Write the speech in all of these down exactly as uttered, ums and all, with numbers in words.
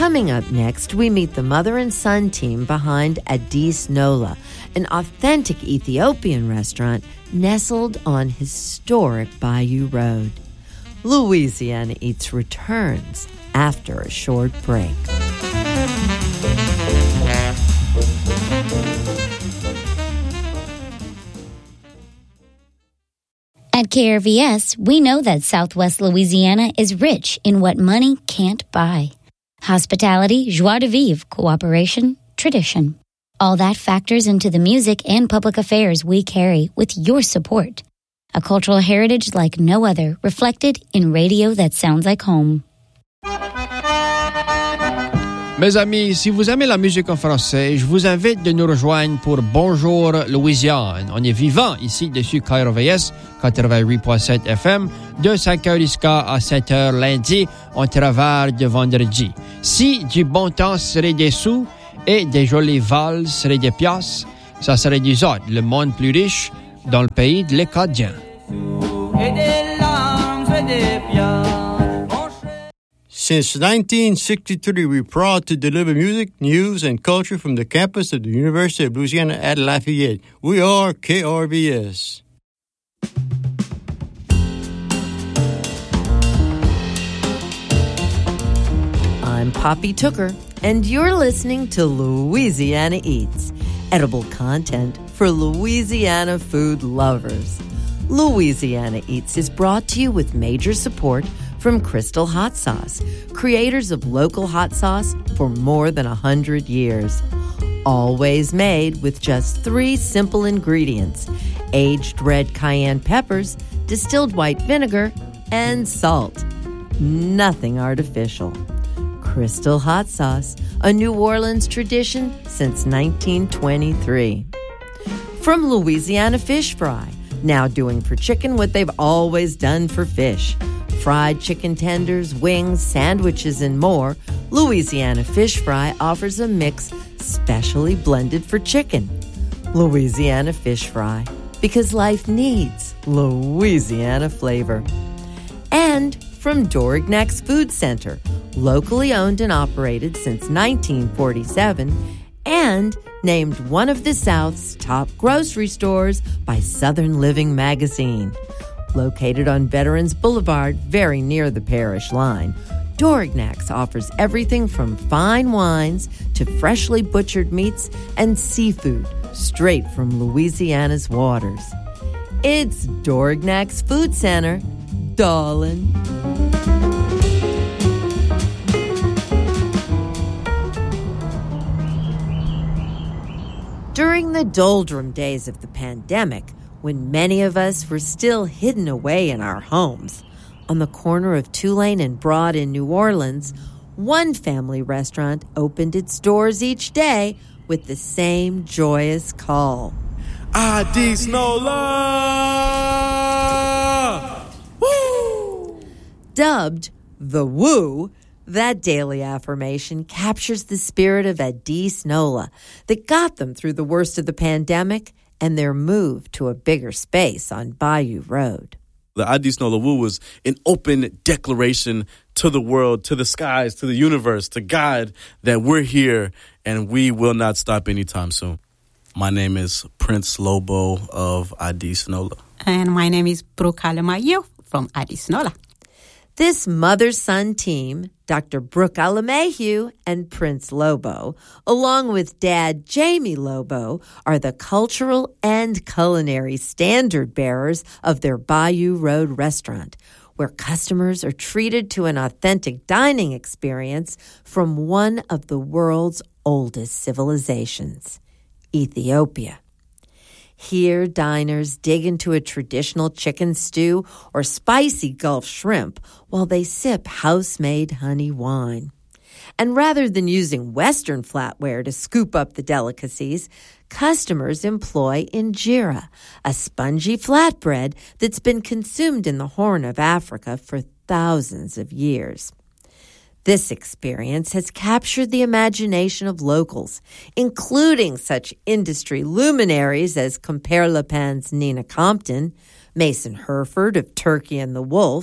Coming up next, we meet the mother and son team behind Addis Nola, an authentic Ethiopian restaurant nestled on historic Bayou Road. Louisiana Eats returns after a short break. At K R V S, we know that Southwest Louisiana is rich in what money can't buy. Hospitality, joie de vivre, cooperation, tradition. All that factors into the music and public affairs we carry with your support. A cultural heritage like no other, reflected in radio that sounds like home. Mes amis, si vous aimez la musique en français, je vous invite de nous rejoindre pour Bonjour Louisiane. On est vivant ici dessus K R V S quatre-vingt-huit point sept F M de cinq heures jusqu'à sept heures lundi. On travaille de vendredi. Si du bon temps serait des sous et des jolies valses seraient des piastres, ça serait du autres, le monde plus riche dans le pays de l'Acadien. Since nineteen sixty-three, we're proud to deliver music, news, and culture from the campus of the University of Louisiana at Lafayette. We are K R V S. I'm Poppy Tooker, and you're listening to Louisiana Eats, edible content for Louisiana food lovers. Louisiana Eats is brought to you with major support from Crystal Hot Sauce, creators of local hot sauce for more than one hundred years. Always made with just three simple ingredients: aged red cayenne peppers, distilled white vinegar, and salt. Nothing artificial. Crystal Hot Sauce, a New Orleans tradition since nineteen twenty-three. From Louisiana Fish Fry, now doing for chicken what they've always done for fish. Fried chicken tenders, wings, sandwiches, and more, Louisiana Fish Fry offers a mix specially blended for chicken. Louisiana Fish Fry, because life needs Louisiana flavor. And from Dorignax Food Center, locally owned and operated since nineteen forty-seven, and named one of the South's top grocery stores by Southern Living magazine. Located on Veterans Boulevard, very near the parish line, Dorignax offers everything from fine wines to freshly butchered meats and seafood straight from Louisiana's waters. It's Dorignax Food Center, darling. During the doldrum days of the pandemic, when many of us were still hidden away in our homes, on the corner of Tulane and Broad in New Orleans, one family restaurant opened its doors each day with the same joyous call. Addis Nola! Woo! Dubbed the Woo, that daily affirmation captures the spirit of Addis Nola that got them through the worst of the pandemic and their move to a bigger space on Bayou Road. The Addis Nola Woo was an open declaration to the world, to the skies, to the universe, to God, that we're here and we will not stop anytime soon. My name is Prince Lobo of Addis Nola. And my name is Brooke Alamayo from Addis Nola. This mother-son team, Doctor Brooke Alamayu and Prince Lobo, along with Dad Jamie Lobo, are the cultural and culinary standard bearers of their Bayou Road restaurant, where customers are treated to an authentic dining experience from one of the world's oldest civilizations, Ethiopia. Here, diners dig into a traditional chicken stew or spicy Gulf shrimp while they sip house-made honey wine. And rather than using Western flatware to scoop up the delicacies, customers employ injera, a spongy flatbread that's been consumed in the Horn of Africa for thousands of years. This experience has captured the imagination of locals, including such industry luminaries as Compère Le Pain's Nina Compton, Mason Herford of Turkey and the Wolf,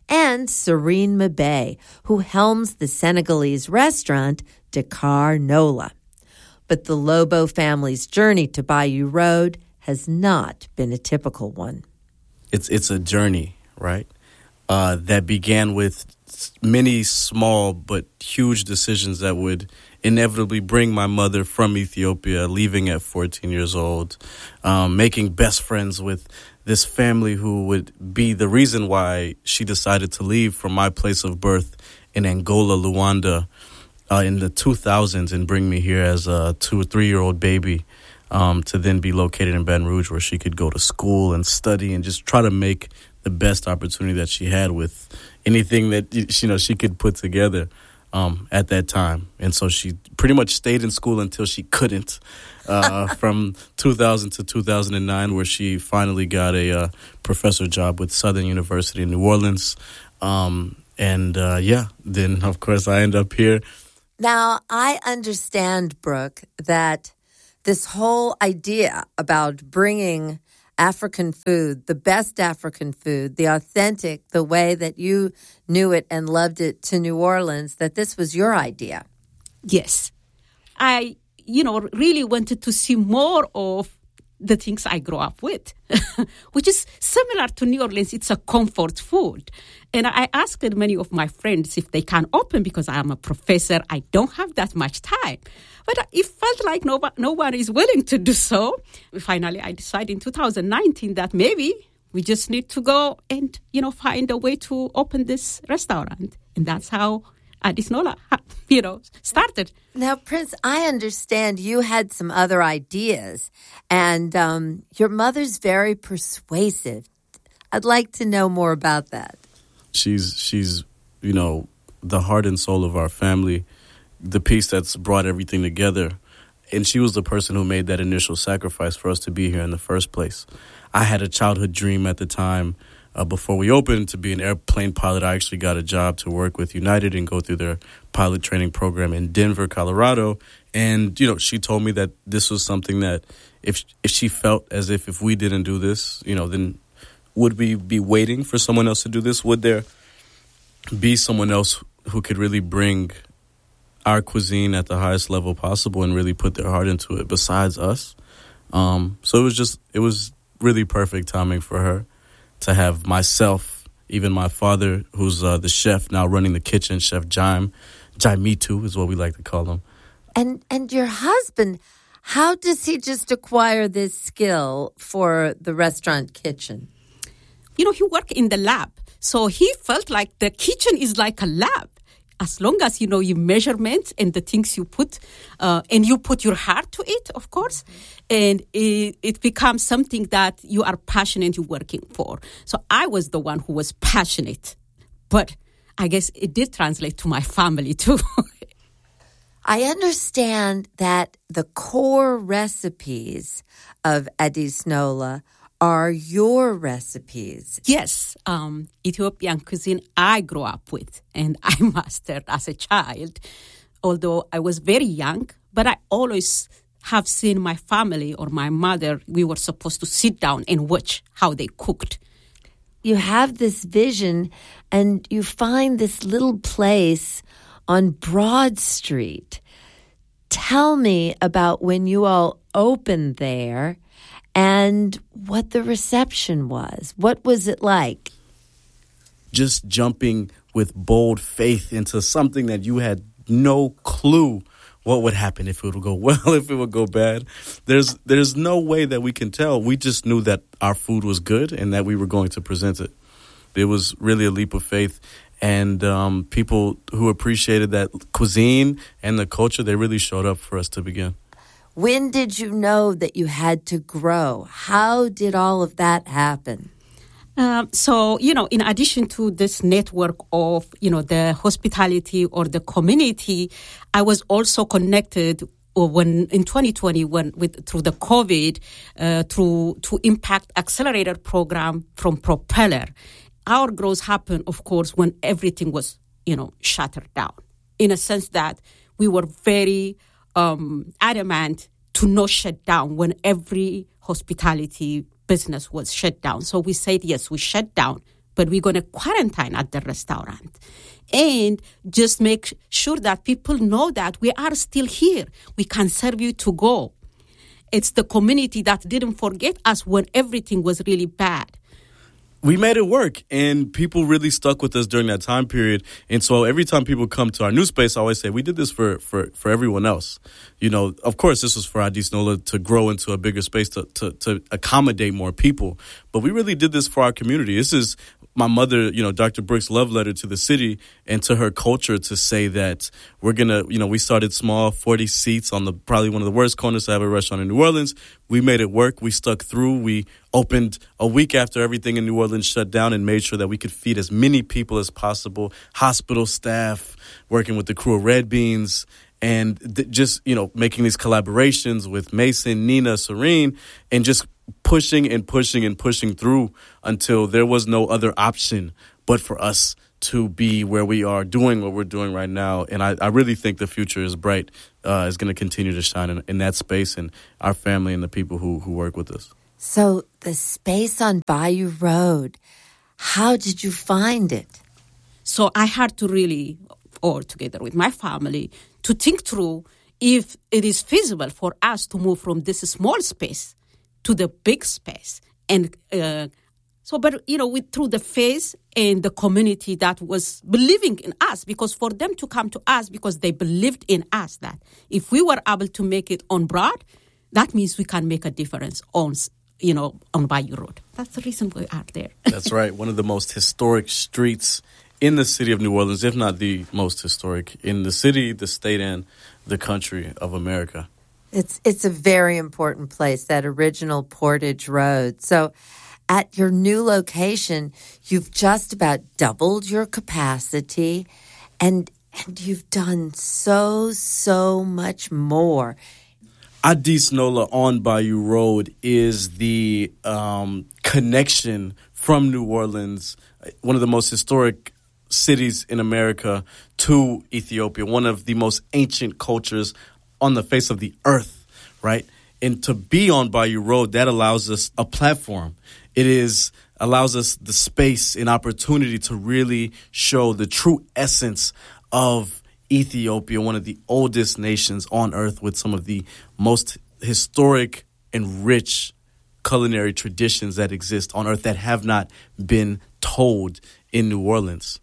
and Serene Mabe, who helms the Senegalese restaurant Dakar Nola. But the Lobo family's journey to Bayou Road has not been a typical one. It's it's a journey, right, uh, that began with many small but huge decisions that would inevitably bring my mother from Ethiopia, leaving at fourteen years old, um, making best friends with this family who would be the reason why she decided to leave from my place of birth in Angola, Luanda, uh, in the two thousands and bring me here as a two or three-year-old baby, um, to then be located in Baton Rouge where she could go to school and study and just try to make the best opportunity that she had with anything that, you know, she could put together um, at that time. And so she pretty much stayed in school until she couldn't, uh, from two thousand to two thousand nine, where she finally got a uh, professor job with Southern University in New Orleans. Um, and, uh, yeah, then, of course, I end up here. Now, I understand, Brooke, that this whole idea about bringing African food, the best African food, the authentic, the way that you knew it and loved it to New Orleans, that this was your idea. Yes. I, you know, really wanted to see more of the things I grew up with, which is similar to New Orleans. It's a comfort food. And I asked many of my friends if they can open because I am a professor. I don't have that much time. But it felt like no, no one is willing to do so. Finally, I decided in two thousand nineteen that maybe we just need to go and, you know, find a way to open this restaurant. And that's how Addis Nola, you know, started. Now, Prince, I understand you had some other ideas, and um, your mother's very persuasive. I'd like to know more about that. She's, she's, you know, the heart and soul of our family, the piece that's brought everything together. And she was the person who made that initial sacrifice for us to be here in the first place. I had a childhood dream at the time, uh, before we opened, to be an airplane pilot. I actually got a job to work with United and go through their pilot training program in Denver, Colorado. And, you know, she told me that this was something that if if she felt as if if we didn't do this, you know, then would we be waiting for someone else to do this? Would there be someone else who could really bring our cuisine at the highest level possible and really put their heart into it besides us? Um, so it was just, it was really perfect timing for her to have myself, even my father, who's uh, the chef now running the kitchen, Chef Jaime, Jaimitu is what we like to call him. And and your husband, how does he just acquire this skill for the restaurant kitchen? You know, he worked in the lab. So he felt like the kitchen is like a lab. As long as you know your measurements and the things you put, uh, and you put your heart to it, of course, and it, it becomes something that you are passionate working for. So I was the one who was passionate, but I guess it did translate to my family too. I understand that the core recipes of Addis Nola are your recipes. Yes, um, Ethiopian cuisine I grew up with and I mastered as a child, although I was very young, but I always have seen my family or my mother, we were supposed to sit down and watch how they cooked. You have this vision and you find this little place on Broad Street. Tell me about when you all opened there and what the reception was. What was it like? Just jumping with bold faith into something that you had no clue what would happen, if it would go well, if it would go bad. There's there's no way that we can tell. We just knew that our food was good and that we were going to present it. It was really a leap of faith. And um, people who appreciated that cuisine and the culture, they really showed up for us to begin. When did you know that you had to grow? How did all of that happen? Um, so, you know, in addition to this network of, you know, the hospitality or the community, I was also connected when in twenty twenty when with through the COVID uh, through to Impact Accelerator program from Propeller. Our growth happened, of course, when everything was, you know, shuttered down. In a sense that we were very um, adamant to not shut down when every hospitality business was shut down. So we said, yes, we shut down, but we're going to quarantine at the restaurant. And just make sure that people know that we are still here. We can serve you to go. It's the community that didn't forget us when everything was really bad. We made it work, and people really stuck with us during that time period. And so every time people come to our new space, I always say, we did this for, for, for everyone else. You know, of course, this was for Adis Nola to grow into a bigger space to, to, to accommodate more people. But we really did this for our community. This is my mother, you know, Doctor Brooks' love letter to the city and to her culture to say that we're going to, you know, we started small, forty seats on the probably one of the worst corners to have a restaurant in New Orleans. We made it work. We stuck through. We opened a week after everything in New Orleans shut down and made sure that we could feed as many people as possible, hospital staff, working with the crew of Red Beans, and th- just, you know, making these collaborations with Mason, Nina, Serene, and just pushing and pushing and pushing through until there was no other option but for us to be where we are doing what we're doing right now. And I, I really think the future is bright, uh, is going to continue to shine in, in that space and our family and the people who, who work with us. So the space on Bayou Road, how did you find it? So I had to really, or together with my family, to think through if it is feasible for us to move from this small space to the big space. And uh, so, but, you know, with, through the faith and the community that was believing in us, because for them to come to us, because they believed in us, that if we were able to make it on Broad, that means we can make a difference on, you know, on Bayou Road. That's the reason we are there. That's right. One of the most historic streets in the city of New Orleans, if not the most historic in the city, the state, and the country of America. It's it's a very important place, that original Portage Road. So at your new location, you've just about doubled your capacity, and and you've done so, so much more. Adis Nola on Bayou Road is the um, connection from New Orleans, one of the most historic cities in America, to Ethiopia, one of the most ancient cultures on the face of the earth, right? And to be on Bayou Road, that allows us a platform. It is allows us the space and opportunity to really show the true essence of Ethiopia, one of the oldest nations on earth with some of the most historic and rich culinary traditions that exist on earth that have not been told in New Orleans.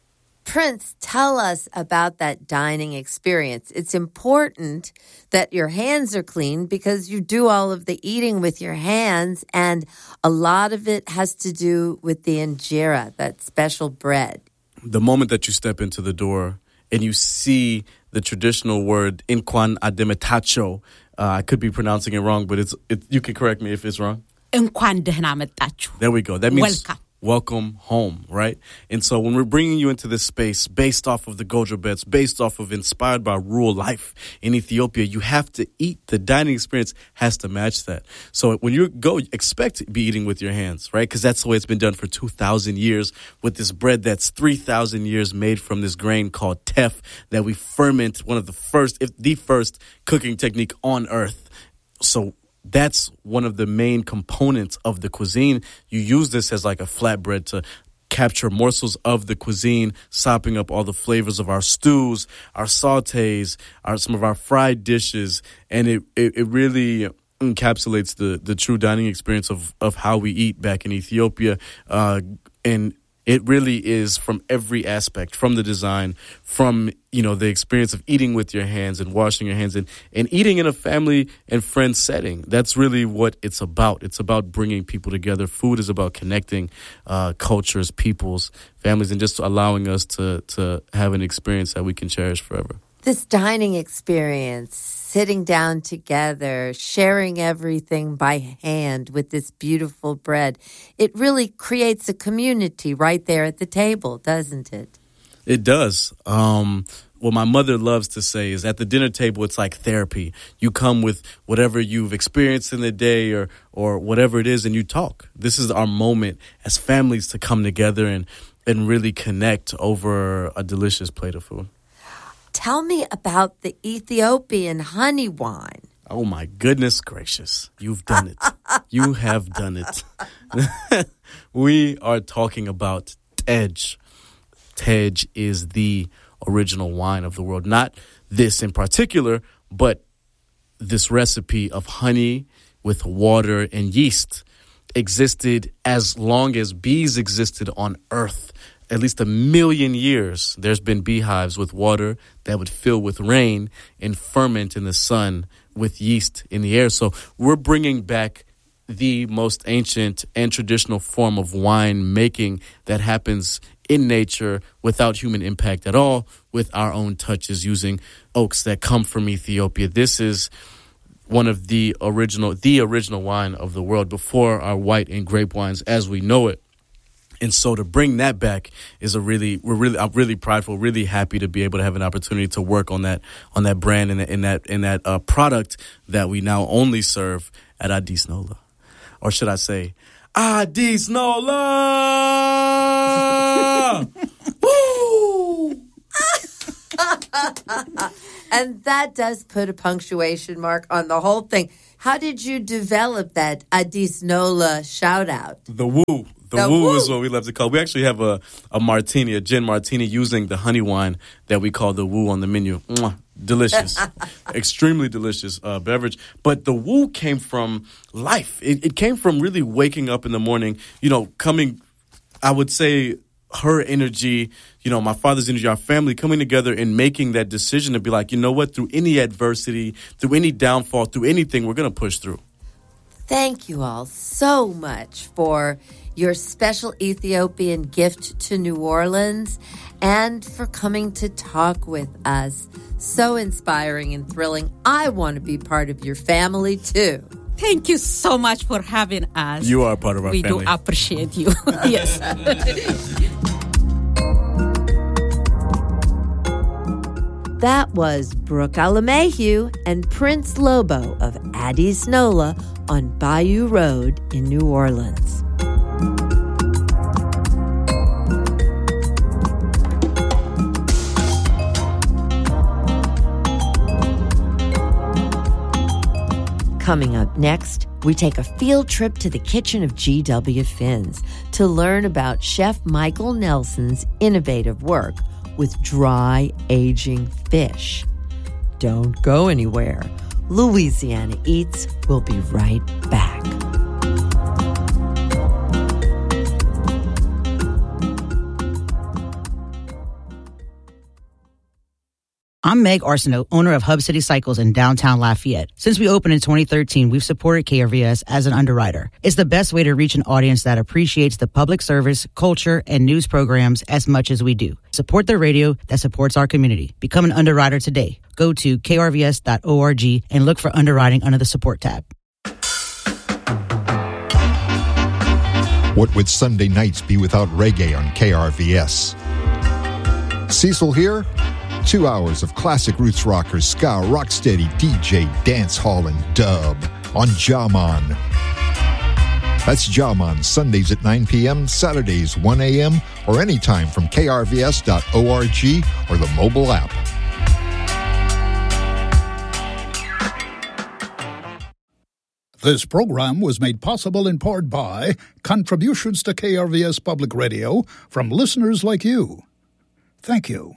Prince, tell us about that dining experience. It's important that your hands are clean because you do all of the eating with your hands, and a lot of it has to do with the injera, that special bread. The moment that you step into the door and you see the traditional word Nkwan Ademetacho, uh, I could be pronouncing it wrong, but it's it, you can correct me if it's wrong. Nkwan dehna metachu. There we go. That means welcome. Welcome home, right? And so when we're bringing you into this space based off of the Gojo beds, based off of inspired by rural life in Ethiopia, you have to eat. The dining experience has to match that. So when you go, expect to be eating with your hands, right? Because that's the way it's been done for two thousand years with this bread that's three thousand years made from this grain called teff that we ferment, one of the first, if the first cooking technique on earth. So that's one of the main components of the cuisine. You use this as like a flatbread to capture morsels of the cuisine, sopping up all the flavors of our stews, our sautés, our some of our fried dishes, and it, it, it really encapsulates the, the true dining experience of, of how we eat back in Ethiopia. Uh, and it really is from every aspect, from the design, from, you know, the experience of eating with your hands and washing your hands and, and eating in a family and friend setting. That's really what it's about. It's about bringing people together. Food is about connecting uh, cultures, peoples, families, and just allowing us to, to have an experience that we can cherish forever. This dining experience, sitting down together, sharing everything by hand with this beautiful bread, it really creates a community right there at the table, doesn't it? It does. Um, what my mother loves to say is at the dinner table, it's like therapy. You come with whatever you've experienced in the day or, or whatever it is, and you talk. This is our moment as families to come together and, and really connect over a delicious plate of food. Tell me about the Ethiopian honey wine. Oh, my goodness gracious. You've done it. You have done it. We are talking about Tej. Tej is the original wine of the world. Not this in particular, but this recipe of honey with water and yeast existed as long as bees existed on Earth. At least a million years, there's been beehives with water that would fill with rain and ferment in the sun with yeast in the air. So we're bringing back the most ancient and traditional form of wine making that happens in nature without human impact at all, with our own touches using oaks that come from Ethiopia. This is one of the original, the original wine of the world before our white and grape wines as we know it. And so to bring that back is a really, we're really, I'm really prideful, really happy to be able to have an opportunity to work on that, on that brand and in that, in that uh, product that we now only serve at Adis Nola. Or should I say, Adis Nola! Woo! And that does put a punctuation mark on the whole thing. How did you develop that Adis Nola shout out? The woo. The, the woo, woo is what we love to call. We actually have a, a martini, a gin martini, using the honey wine that we call the woo on the menu. Mwah, delicious. Extremely delicious uh, beverage. But the woo came from life. It, it came from really waking up in the morning, you know, coming, I would say, her energy, you know, my father's energy, our family coming together and making that decision to be like, you know what, through any adversity, through any downfall, through anything, we're going to push through. Thank you all so much for your special Ethiopian gift to New Orleans and for coming to talk with us. So inspiring and thrilling. I want to be part of your family, too. Thank you so much for having us. You are part of our we family. We do appreciate you. Yes. That was Brooke Alamehu and Prince Lobo of Adis Nola on Bayou Road in New Orleans. Coming up next, we take a field trip to the kitchen of G W Finn's to learn about Chef Michael Nelson's innovative work with dry aging fish. Don't go anywhere. Louisiana Eats will be right back. I'm Meg Arsenault, owner of Hub City Cycles in downtown Lafayette. Since we opened in twenty thirteen, we've supported K R V S as an underwriter. It's the best way to reach an audience that appreciates the public service, culture, and news programs as much as we do. Support the radio that supports our community. Become an underwriter today. Go to k r v s dot org and look for underwriting under the support tab. What would Sunday nights be without reggae on K R V S? Cecil here. Two hours of classic roots rockers, ska, rocksteady, D J, dance hall, and dub on Jaman. That's Jaman, Sundays at nine p.m., Saturdays one a.m., or anytime from k r v s dot org or the mobile app. This program was made possible in part by contributions to K R V S Public Radio from listeners like you. Thank you.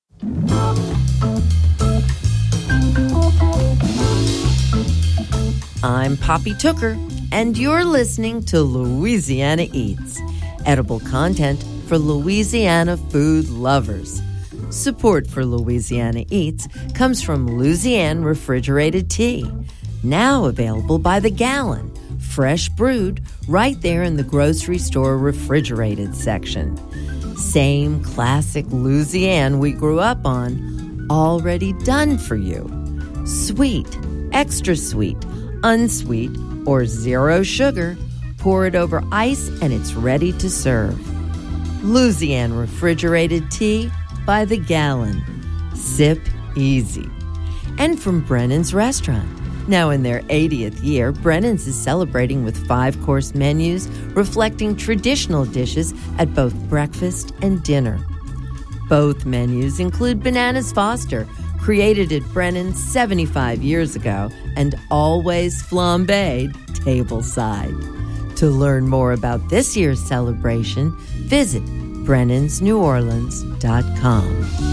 I'm Poppy Tooker, and you're listening to Louisiana Eats, edible content for Louisiana food lovers. Support for Louisiana Eats comes from Louisiana Refrigerated Tea, now available by the gallon, fresh brewed right there in the grocery store refrigerated section. Same classic Louisiana we grew up on, already done for you. Sweet, extra sweet, unsweet, or zero sugar, pour it over ice and it's ready to serve. Louisiana Refrigerated Tea by the gallon. Sip easy. And from Brennan's Restaurant. Now in their eightieth year, Brennan's is celebrating with five-course menus reflecting traditional dishes at both breakfast and dinner. Both menus include Bananas Foster, created at Brennan seventy-five years ago and always flambéed tableside. To learn more about this year's celebration, visit brennans new orleans dot com.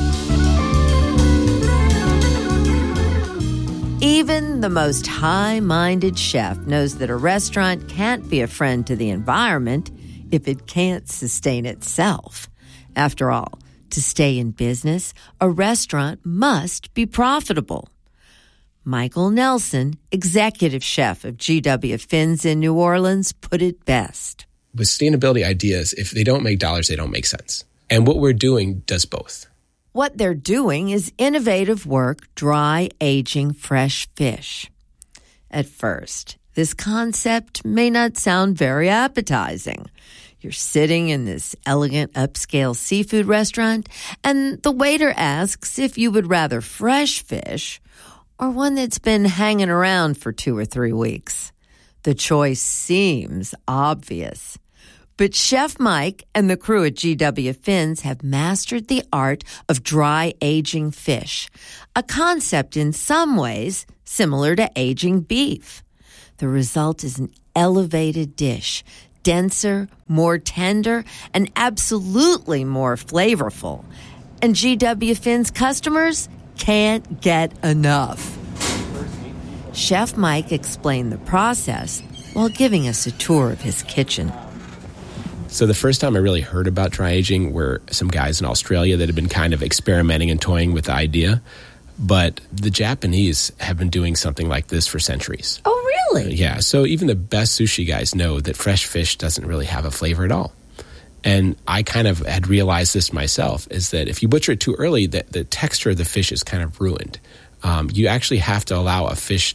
Even the most high-minded chef knows that a restaurant can't be a friend to the environment if it can't sustain itself. After all, to stay in business, a restaurant must be profitable. Michael Nelson, executive chef of G W Finn's in New Orleans, put it best. With sustainability ideas, if they don't make dollars, they don't make sense. And what we're doing does both. What they're doing is innovative work dry aging fresh fish. At first, this concept may not sound very appetizing. You're sitting in this elegant upscale seafood restaurant, and the waiter asks if you would rather fresh fish or one that's been hanging around for two or three weeks. The choice seems obvious. But Chef Mike and the crew at G W Finn's have mastered the art of dry aging fish, a concept in some ways similar to aging beef. The result is an elevated dish, denser, more tender, and absolutely more flavorful. And G W Finn's customers can't get enough. Chef Mike explained the process while giving us a tour of his kitchen. So the first time I really heard about dry aging were some guys in Australia that had been kind of experimenting and toying with the idea. But the Japanese have been doing something like this for centuries. Oh, really? Uh, yeah. So even the best sushi guys know that fresh fish doesn't really have a flavor at all. And I kind of had realized this myself, is that if you butcher it too early, the, the texture of the fish is kind of ruined. Um, you actually have to allow a fish